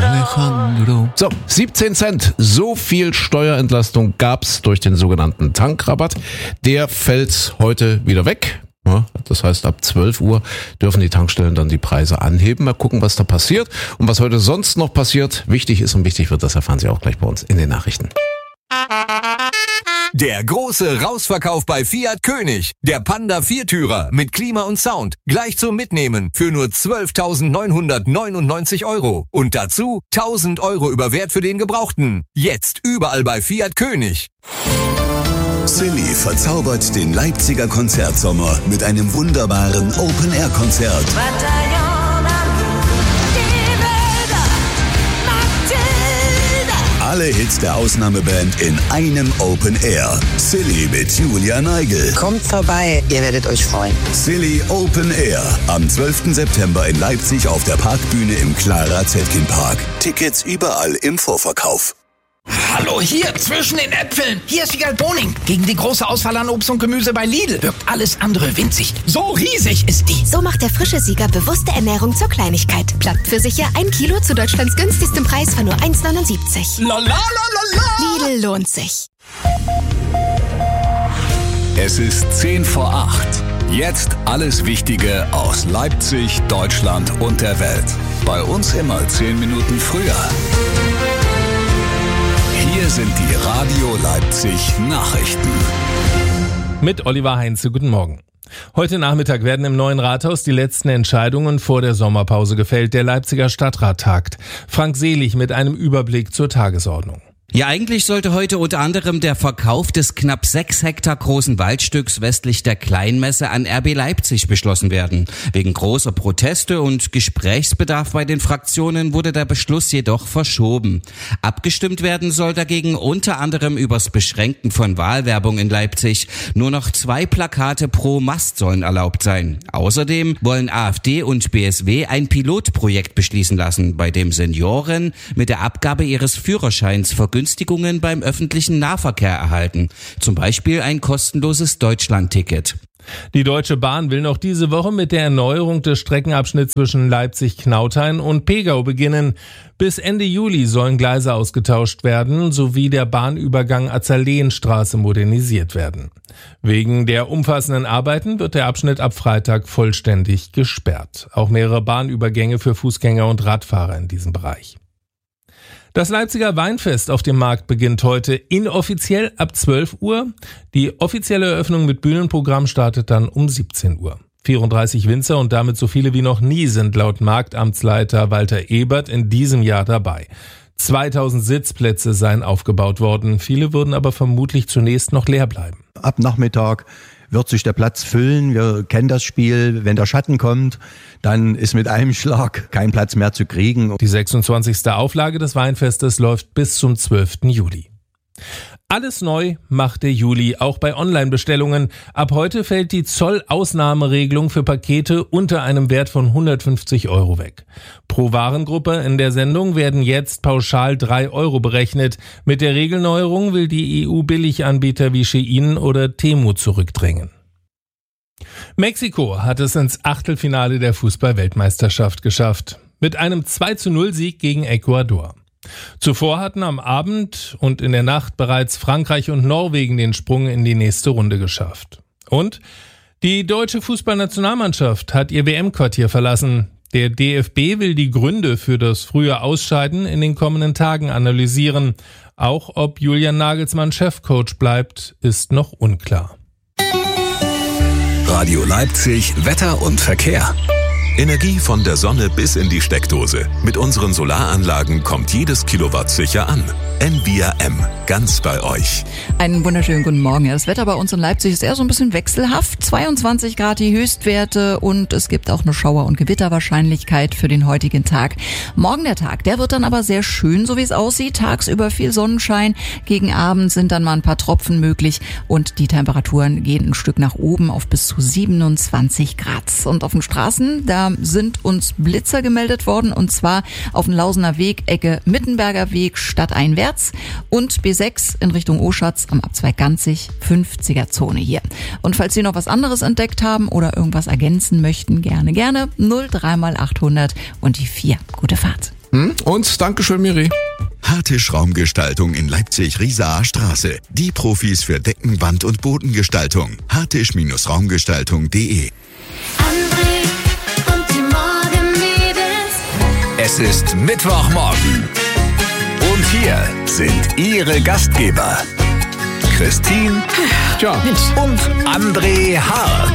Alejandro. So, 17 Cent. So viel Steuerentlastung gab's durch den sogenannten Tankrabatt. Der fällt heute wieder weg. Ja, das heißt, ab 12 Uhr dürfen die Tankstellen dann die Preise anheben. Mal gucken, was da passiert und was heute sonst noch passiert. Wichtig ist und wichtig wird, das erfahren Sie auch gleich bei uns in den Nachrichten. Der große Rausverkauf bei Fiat König. Der Panda Viertürer mit Klima und Sound. Gleich zum Mitnehmen für nur 12.999 €. Und dazu 1.000 € über Wert für den Gebrauchten. Jetzt überall bei Fiat König. Silly verzaubert den Leipziger Konzertsommer mit einem wunderbaren Open-Air-Konzert. Alle Hits der Ausnahmeband in einem Open Air. Silly mit Julia Neigel. Kommt vorbei, ihr werdet euch freuen. Silly Open Air. Am 12. September in Leipzig auf der Parkbühne im Clara Zetkin Park. Tickets überall im Vorverkauf. Hallo, hier, zwischen den Äpfeln. Hier ist Wiegald Boning. Gegen die große Auswahl an Obst und Gemüse bei Lidl wirkt alles andere winzig. So riesig ist die. So macht der frische Sieger bewusste Ernährung zur Kleinigkeit. Plattpfirsiche 1 Kilo zu Deutschlands günstigstem Preis von nur 1,79. Lidl lohnt sich. Es ist 7:10. Jetzt alles Wichtige aus Leipzig, Deutschland und der Welt. Bei uns immer 10 Minuten früher. Hier sind die Radio Leipzig Nachrichten. Mit Oliver Heinze, guten Morgen. Heute Nachmittag werden im neuen Rathaus die letzten Entscheidungen vor der Sommerpause gefällt. Der Leipziger Stadtrat tagt. Frank Selig mit einem Überblick zur Tagesordnung. Ja, eigentlich sollte heute unter anderem der Verkauf des knapp 6 Hektar großen Waldstücks westlich der Kleinmesse an RB Leipzig beschlossen werden. Wegen großer Proteste und Gesprächsbedarf bei den Fraktionen wurde der Beschluss jedoch verschoben. Abgestimmt werden soll dagegen unter anderem übers Beschränken von Wahlwerbung in Leipzig. Nur noch 2 Plakate pro Mast sollen erlaubt sein. Außerdem wollen AfD und BSW ein Pilotprojekt beschließen lassen, bei dem Senioren mit der Abgabe ihres Führerscheins Vergünstigungen beim öffentlichen Nahverkehr erhalten. Zum Beispiel ein kostenloses Deutschlandticket. Die Deutsche Bahn will noch diese Woche mit der Erneuerung des Streckenabschnitts zwischen Leipzig-Knauthain und Pegau beginnen. Bis Ende Juli sollen Gleise ausgetauscht werden, sowie der Bahnübergang Azaleenstraße modernisiert werden. Wegen der umfassenden Arbeiten wird der Abschnitt ab Freitag vollständig gesperrt. Auch mehrere Bahnübergänge für Fußgänger und Radfahrer in diesem Bereich. Das Leipziger Weinfest auf dem Markt beginnt heute inoffiziell ab 12 Uhr. Die offizielle Eröffnung mit Bühnenprogramm startet dann um 17 Uhr. 34 Winzer und damit so viele wie noch nie sind laut Marktamtsleiter Walter Ebert in diesem Jahr dabei. 2000 Sitzplätze seien aufgebaut worden. Viele würden aber vermutlich zunächst noch leer bleiben. Ab Nachmittag wird sich der Platz füllen. Wir kennen das Spiel. Wenn der Schatten kommt, dann ist mit einem Schlag kein Platz mehr zu kriegen. Die 26. Auflage des Weinfestes läuft bis zum 12. Juli. Alles neu macht der Juli, auch bei Online-Bestellungen. Ab heute fällt die Zollausnahmeregelung für Pakete unter einem Wert von 150 € weg. Pro Warengruppe in der Sendung werden jetzt pauschal 3 € berechnet. Mit der Regelneuerung will die EU Billiganbieter wie Shein oder Temu zurückdrängen. Mexiko hat es ins Achtelfinale der Fußball-Weltmeisterschaft geschafft. Mit einem 2:0-Sieg gegen Ecuador. Zuvor hatten am Abend und in der Nacht bereits Frankreich und Norwegen den Sprung in die nächste Runde geschafft. Und die deutsche Fußballnationalmannschaft hat ihr WM-Quartier verlassen. Der DFB will die Gründe für das frühe Ausscheiden in den kommenden Tagen analysieren. Auch ob Julian Nagelsmann Chefcoach bleibt, ist noch unklar. Radio Leipzig, Wetter und Verkehr. Energie von der Sonne bis in die Steckdose. Mit unseren Solaranlagen kommt jedes Kilowatt sicher an. NBRM, ganz bei euch. Einen wunderschönen guten Morgen. Das Wetter bei uns in Leipzig ist eher so ein bisschen wechselhaft. 22 Grad die Höchstwerte und es gibt auch eine Schauer- und Gewitterwahrscheinlichkeit für den heutigen Tag. Morgen der Tag, der wird dann aber sehr schön, so wie es aussieht. Tagsüber viel Sonnenschein. Gegen Abend sind dann mal ein paar Tropfen möglich und die Temperaturen gehen ein Stück nach oben auf bis zu 27 Grad. Und auf den Straßen, da sind uns Blitzer gemeldet worden und zwar auf dem Lausener Weg, Ecke Mittenberger Weg, stadteinwärts und B6 in Richtung Oschatz am Abzweig Ganzig, 50er-Zone hier. Und falls Sie noch was anderes entdeckt haben oder irgendwas ergänzen möchten, gerne 03 mal 800 und die 4. Gute Fahrt. Und Dankeschön, Miri. Hartisch Raumgestaltung in Leipzig-Riesener Straße. Die Profis für Deckenwand- und Bodengestaltung. hartisch-raumgestaltung.de. André und die Morgenmädels. Es ist Mittwochmorgen. Und hier sind Ihre Gastgeber. Christine und André Hart.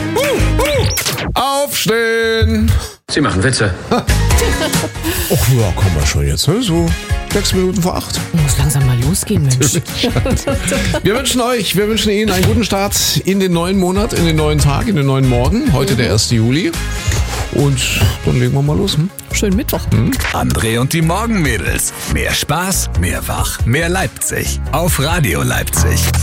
Aufstehen! Sie machen Witze. Och ja, kommen wir schon jetzt, ne? So 6 Minuten vor 8. Muss langsam mal losgehen, Mensch. Wir wünschen Ihnen einen guten Start in den neuen Monat, in den neuen Tag, in den neuen Morgen. Heute der 1. Juli. Und dann legen wir mal los. Schönen Mittwoch. André und die Morgenmädels. Mehr Spaß, mehr Wach, mehr Leipzig. Auf Radio Leipzig.